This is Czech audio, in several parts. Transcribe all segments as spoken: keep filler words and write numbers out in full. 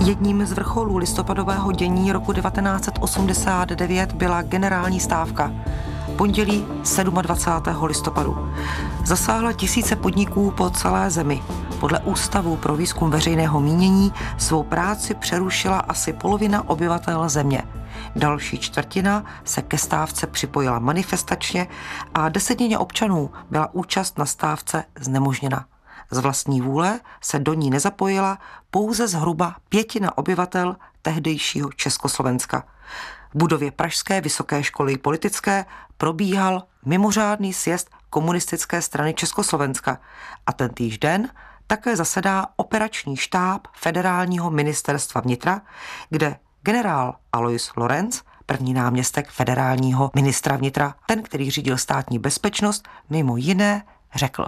Jedním z vrcholů listopadového dění roku devatenáct set osmdesát devět byla generální stávka. Pondělí dvacátého sedmého listopadu. Zasáhla tisíce podniků po celé zemi. Podle Ústavu pro výzkum veřejného mínění svou práci přerušila asi polovina obyvatel země. Další čtvrtina se ke stávce připojila manifestačně a desetině občanů byla účast na stávce znemožněna. Z vlastní vůle se do ní nezapojila pouze zhruba pětina obyvatel tehdejšího Československa. V budově Pražské vysoké školy politické probíhal mimořádný sjezd Komunistické strany Československa a tentýž den také zasedá operační štáb Federálního ministerstva vnitra, kde generál Alois Lorenz, první náměstek federálního ministra vnitra, ten, který řídil státní bezpečnost, mimo jiné řekl: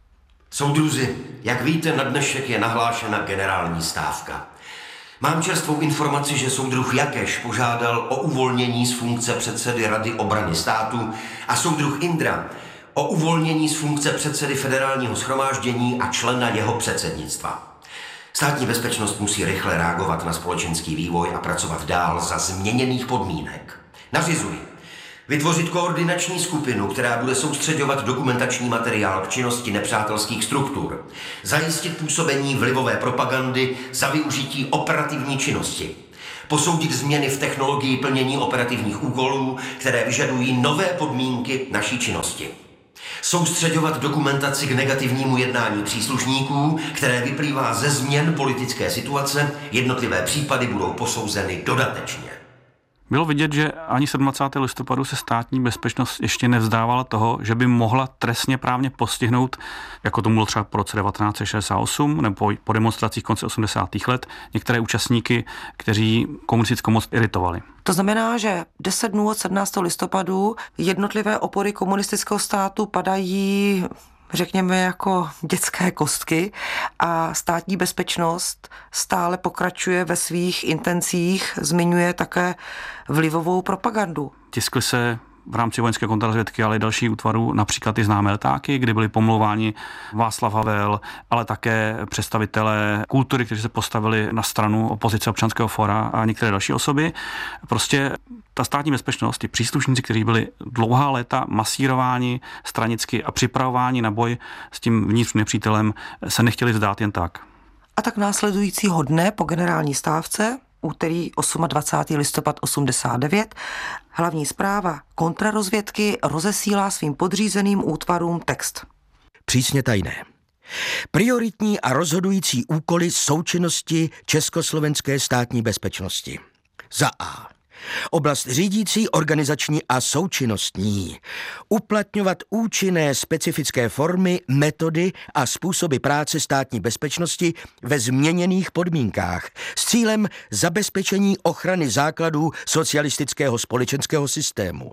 Soudruzi, jak víte, na dnešek je nahlášena generální stávka. Mám čerstvou informaci, že soudruh Jakeš požádal o uvolnění z funkce předsedy Rady obrany státu a soudruh Indra o uvolnění z funkce předsedy Federálního shromáždění a člena jeho předsednictva. Státní bezpečnost musí rychle reagovat na společenský vývoj a pracovat dál za změněných podmínek. Nařizuji vytvořit koordinační skupinu, která bude soustřeďovat dokumentační materiál k činnosti nepřátelských struktur, zajistit působení vlivové propagandy za využití operativní činnosti, posoudit změny v technologii plnění operativních úkolů, které vyžadují nové podmínky naší činnosti, soustřeďovat dokumentaci k negativnímu jednání příslušníků, které vyplývá ze změn politické situace, jednotlivé případy budou posouzeny dodatečně. Bylo vidět, že ani dvacátého sedmého listopadu se státní bezpečnost ještě nevzdávala toho, že by mohla trestně právně postihnout, jako tomu bylo třeba po roce devatenáct set šedesát osm nebo po demonstracích konce osmdesátých let, některé účastníky, kteří komunistickou moc iritovali. To znamená, že deset dnů od sedmnáctého listopadu jednotlivé opory komunistického státu padají, řekněme, jako dětské kostky a státní bezpečnost stále pokračuje ve svých intencích, zmiňuje také vlivovou propagandu. Tiskly se v rámci vojenské kontrarozvědky, ale i další útvarů, například i známé letáky, kdy byli pomlouváni Václav Havel, ale také představitelé kultury, kteří se postavili na stranu opozice Občanského fóra a některé další osoby. Prostě ta státní bezpečnost, ty příslušníci, kteří byli dlouhá léta masírováni stranicky a připravováni na boj s tím vnitřním nepřítelem, se nechtěli vzdát jen tak. A tak následujícího dne po generální stávce, úterý dvacátého osmého listopad osmdesát devět, hlavní správa kontrarozvědky rozesílá svým podřízeným útvarům text. Přísně tajné. Prioritní a rozhodující úkoly součinnosti československé státní bezpečnosti. Za A. Oblast řídící, organizační a součinnostní. Uplatňovat účinné specifické formy, metody a způsoby práce státní bezpečnosti ve změněných podmínkách s cílem zabezpečení ochrany základů socialistického společenského systému.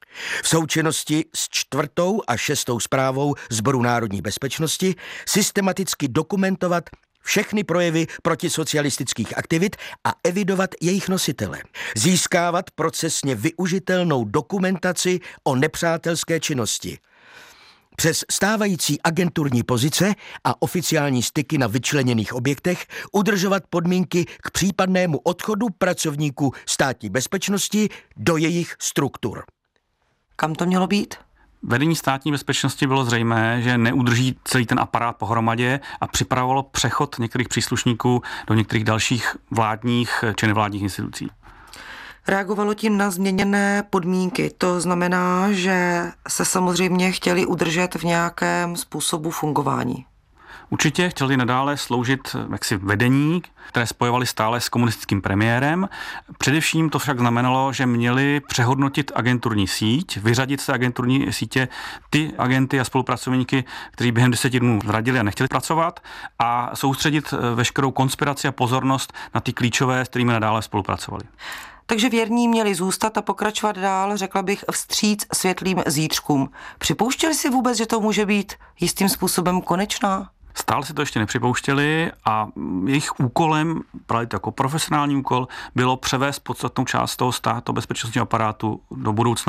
V součinnosti s čtvrtou a šestou zprávou Sboru národní bezpečnosti systematicky dokumentovat všechny projevy protisocialistických aktivit a evidovat jejich nositele. Získávat procesně využitelnou dokumentaci o nepřátelské činnosti. Přes stávající agenturní pozice a oficiální styky na vyčleněných objektech udržovat podmínky k případnému odchodu pracovníků státní bezpečnosti do jejich struktur. Kam to mělo být? Vedení státní bezpečnosti bylo zřejmé, že neudrží celý ten aparát pohromadě a připravovalo přechod některých příslušníků do některých dalších vládních či nevládních institucí. Reagovalo tím na změněné podmínky. To znamená, že se samozřejmě chtěli udržet v nějakém způsobu fungování. Určitě chtěli nadále sloužit jaksi vedení, které spojovali stále s komunistickým premiérem. Především to však znamenalo, že měli přehodnotit agenturní síť, vyřadit z té agenturní sítě ty agenty a spolupracovníky, kteří během deseti dnů zradili a nechtěli pracovat, a soustředit veškerou konspiraci a pozornost na ty klíčové, s kterými nadále spolupracovali. Takže věrní měli zůstat a pokračovat dál, řekla bych, vstříc světlým zítřkům. Připouštěli si vůbec, že to může být jistým způsobem konečná? Stále si to ještě nepřipouštěli a jejich úkolem, právě jako profesionální úkol, bylo převést podstatnou část toho státu bezpečnostního aparátu do budoucna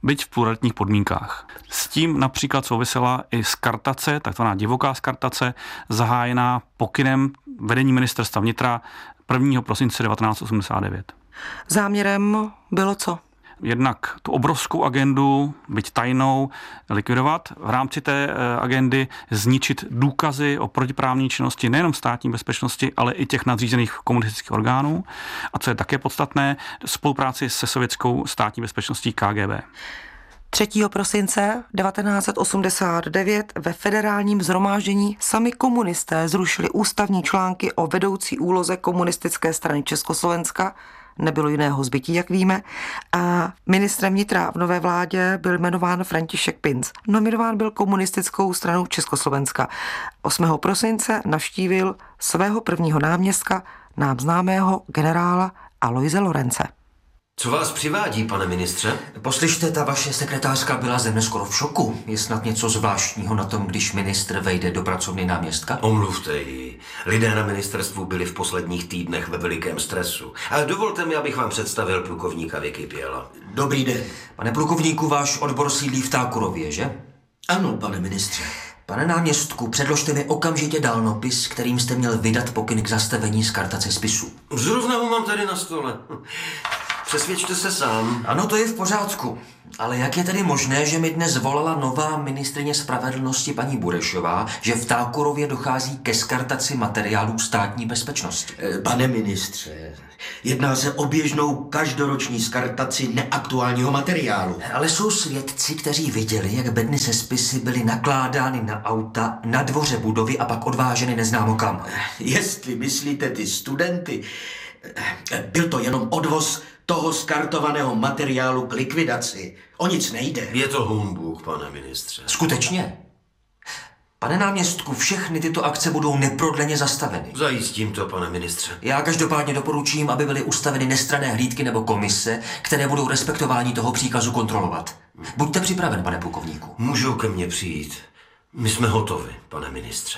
byť v pluralitních podmínkách. S tím například souvisela i skartace, takzvaná divoká skartace, zahájená pokynem vedení ministerstva vnitra prvního prosince devatenáct osmdesát devět. Záměrem bylo co? Jednak tu obrovskou agendu, byť tajnou, likvidovat. V rámci té agendy zničit důkazy o protiprávní činnosti nejenom státní bezpečnosti, ale i těch nadřízených komunistických orgánů. A co je také podstatné, spolupráci se sovětskou státní bezpečností K G B. třetího prosince devatenáct osmdesát devět ve federálním shromáždění sami komunisté zrušili ústavní články o vedoucí úloze komunistické strany Československa, nebylo jiného zbytí, jak víme, a ministrem vnitra v nové vládě byl jmenován František Pinc. Nominován byl komunistickou stranou Československa. osmého prosince navštívil svého prvního náměstka, nám známého generála Aloise Lorence. Co vás přivádí, pane ministře? Poslyšte, ta vaše sekretářka byla ze mne skoro v šoku. Je snad něco zvláštního na tom, když ministr vejde do pracovny náměstka? Omluvte ji. Lidé na ministerstvu byli v posledních týdnech ve velikém stresu. Ale dovolte mi, abych vám představil plukovníka Vykypěla. Dobrý den. Pane plukovníku, váš odbor sídlí v Tákurově, že? Ano, pane ministře. Pane náměstku, předložte mi okamžitě dálnopis, kterým jste měl vydat pokyn k zastavení skartace spisu. Zrovna ho mám tady na stole. Přesvědčte se sám. Ano, to je v pořádku. Ale jak je tedy možné, že mi dnes volala nová ministryně spravedlnosti paní Burešová, že v Tákurově dochází ke skartaci materiálů státní bezpečnosti? Pane ministře, jedná se o běžnou každoroční skartaci neaktuálního materiálu. Ale jsou svědci, kteří viděli, jak bedny se spisy byly nakládány na auta na dvoře budovy a pak odváženy neznámo kam. Jestli myslíte ty studenty, byl to jenom odvoz toho skartovaného materiálu k likvidaci. O nic nejde. Je to humbuk, pane ministře. Skutečně? Pane náměstku, všechny tyto akce budou neprodleně zastaveny. Zajistím to, pane ministře. Já každopádně doporučím, aby byly ustaveny nestranné hlídky nebo komise, které budou respektování toho příkazu kontrolovat. Buďte připraven, pane plukovníku. Můžou ke mně přijít. My jsme hotovi, pane ministře.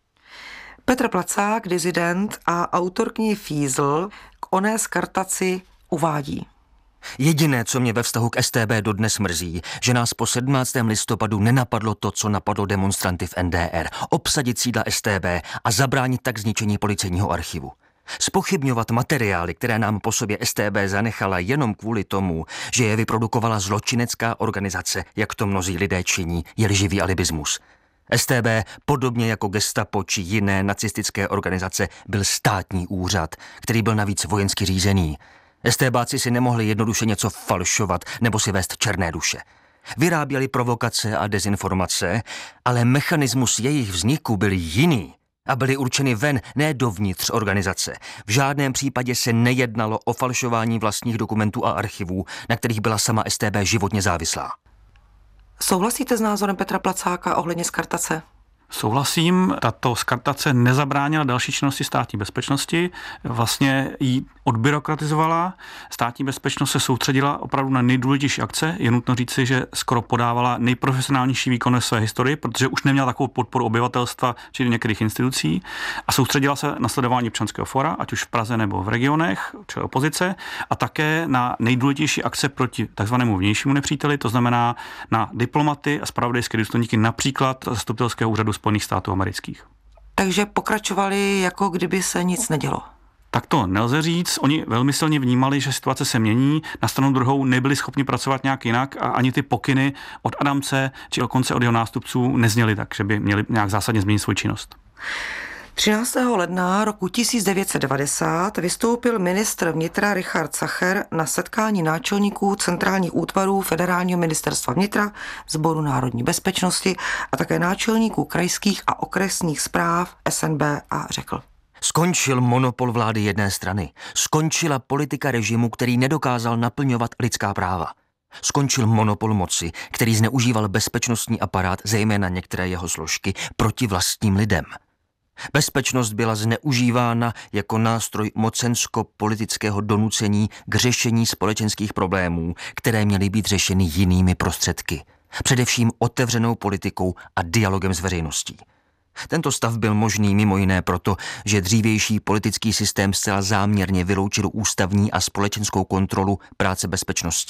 Petr Placák, dizident a autor knihy Fízl k oné skartaci uvádí. Jediné, co mě ve vztahu k S T B dodnes mrzí, že nás po sedmnáctého listopadu nenapadlo to, co napadlo demonstranty v N D R, obsadit sídla S T B a zabránit tak zničení policejního archivu. Zpochybňovat materiály, které nám po sobě S T B zanechala jenom kvůli tomu, že je vyprodukovala zločinecká organizace, jak to mnozí lidé činí, je lživý alibismus. S T B, podobně jako Gestapo či jiné nacistické organizace, byl státní úřad, který byl navíc vojensky řízený. STBáci si nemohli jednoduše něco falšovat nebo si vést černé duše. Vyráběli provokace a dezinformace, ale mechanismus jejich vzniku byl jiný a byly určeny ven, ne dovnitř organizace. V žádném případě se nejednalo o falšování vlastních dokumentů a archivů, na kterých byla sama S T B životně závislá. Souhlasíte s názorem Petra Placáka ohledně skartace? Souhlasím, tato skartace nezabránila další činnosti státní bezpečnosti, vlastně ji odbyrokratizovala. Státní bezpečnost se soustředila opravdu na nejdůležitější akce. Je nutno říci, že skoro podávala nejprofesionálnější výkon ve své historii, protože už neměla takovou podporu obyvatelstva či některých institucí a soustředila se na sledování občanského fora, ať už v Praze nebo v regionech, čili opozice, a také na nejdůležitější akce proti takzvanému vnějšímu nepříteli, to znamená na diplomaty a zpravodajské důstojníky, například zastupitelského úřadu Spojených států amerických. Takže pokračovali, jako kdyby se nic nedělo. Tak to nelze říct. Oni velmi silně vnímali, že situace se mění. Na stranu druhou nebyli schopni pracovat nějak jinak a ani ty pokyny od Adamce či dokonce od jeho nástupců nezněly tak, že by měli nějak zásadně změnit svou činnost. třináctého ledna roku tisíc devět set devadesát vystoupil ministr vnitra Richard Sacher na setkání náčelníků centrálních útvarů Federálního ministerstva vnitra, Sboru národní bezpečnosti a také náčelníků krajských a okresních správ S N B a řekl: Skončil monopol vlády jedné strany. Skončila politika režimu, který nedokázal naplňovat lidská práva. Skončil monopol moci, který zneužíval bezpečnostní aparát, zejména některé jeho složky, proti vlastním lidem. Bezpečnost byla zneužívána jako nástroj mocensko-politického donucení k řešení společenských problémů, které měly být řešeny jinými prostředky. Především otevřenou politikou a dialogem s veřejností. Tento stav byl možný mimo jiné proto, že dřívější politický systém zcela záměrně vyloučil ústavní a společenskou kontrolu práce bezpečnosti.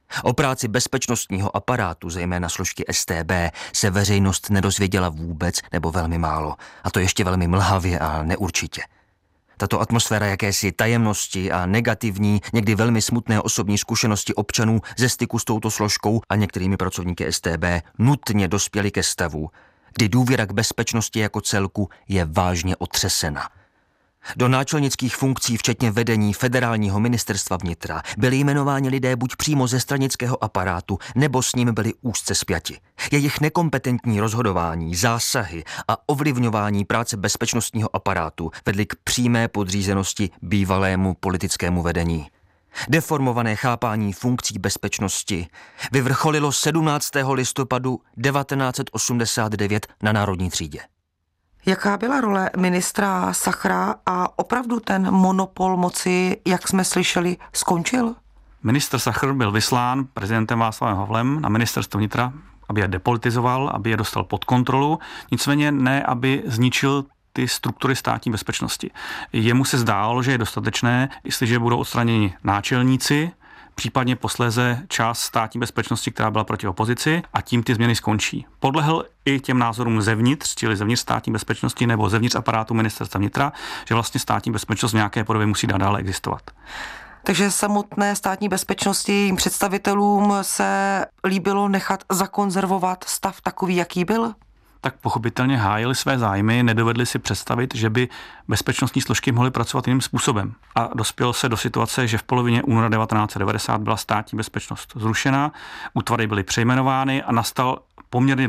O práci bezpečnostního aparátu, zejména složky S T B, se veřejnost nedozvěděla vůbec nebo velmi málo. A to ještě velmi mlhavě a neurčitě. Tato atmosféra jakési tajemnosti a negativní, někdy velmi smutné osobní zkušenosti občanů ze styku s touto složkou a některými pracovníky S T B nutně dospěly ke stavu, kdy důvěra k bezpečnosti jako celku je vážně otřesena. Do náčelnických funkcí, včetně vedení federálního ministerstva vnitra, byli jmenováni lidé buď přímo ze stranického aparátu, nebo s ním byli úzce spjati. Jejich nekompetentní rozhodování, zásahy a ovlivňování práce bezpečnostního aparátu vedly k přímé podřízenosti bývalému politickému vedení. Deformované chápání funkcí bezpečnosti vyvrcholilo sedmnáctého listopadu devatenáct set osmdesát devět na Národní třídě. Jaká byla role ministra Sachra a opravdu ten monopol moci, jak jsme slyšeli, skončil? Ministr Sachr byl vyslán prezidentem Václavem Havlem na ministerstvo vnitra, aby je depolitizoval, aby je dostal pod kontrolu, nicméně ne, aby zničil ty struktury státní bezpečnosti. Jemu se zdálo, že je dostatečné, jestliže budou odstraněni náčelníci, případně posléze část státní bezpečnosti, která byla proti opozici, a tím ty změny skončí. Podlehl i těm názorům zevnitř, čili zevnitř státní bezpečnosti nebo zevnitř aparátu ministerstva vnitra, že vlastně státní bezpečnost v nějaké podobě musí nadále existovat. Takže samotné státní bezpečnosti, jejím představitelům se líbilo nechat zakonzervovat stav takový, jaký byl? Tak pochopitelně hájili své zájmy, nedovedli si představit, že by bezpečnostní složky mohly pracovat jiným způsobem. A dospělo se do situace, že v polovině února devatenáct set devadesát byla státní bezpečnost zrušena, útvary byly přejmenovány a nastal poměrně